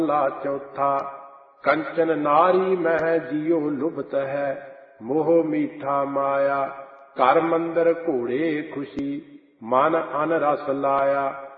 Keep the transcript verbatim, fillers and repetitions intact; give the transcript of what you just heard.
ला चौथा। कंचन नारी मह जियो लुभत है, मोह मीठा माया। कर मंदर घोड़े खुशी, मन अन रस लाया।